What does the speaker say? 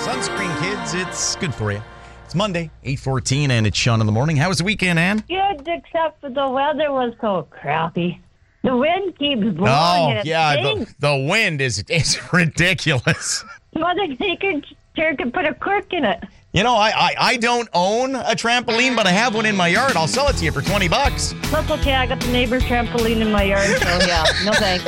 Sunscreen, kids. It's good for you. It's Monday, 8:14, and it's Sean in the morning. How was the weekend, Ann? Good, except for the weather was so crappy. The wind keeps blowing and it stinks. The wind is ridiculous. Mother Nature could put a cork in it. You know, I don't own a trampoline, but I have one in my yard. I'll sell it to you for $20. That's okay. I got the neighbor's trampoline in my yard, so yeah, no thanks.